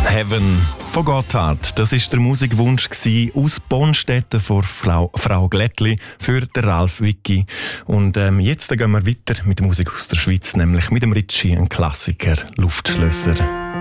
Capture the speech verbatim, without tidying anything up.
Heaven von Gotthard. Das war der Musikwunsch aus Bonstetten von Frau, Frau Glättli für den Ralf Wicki. Und ähm, jetzt gehen wir weiter mit der Musik aus der Schweiz, nämlich mit dem Ritchie, ein Klassiker, Luftschlösser.